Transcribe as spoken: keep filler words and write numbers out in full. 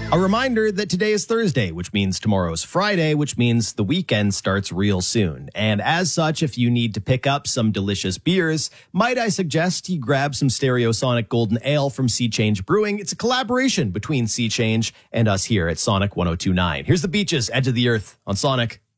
A reminder that today is Thursday, which means tomorrow's Friday, which means the weekend starts real soon. And as such, if you need to pick up some delicious beers, might I suggest you grab some Stereosonic Golden Ale from Sea Change Brewing. It's a collaboration between Sea Change and us here at Sonic one oh two point nine. Here's the Beaches, Edge of the Earth on Sonic.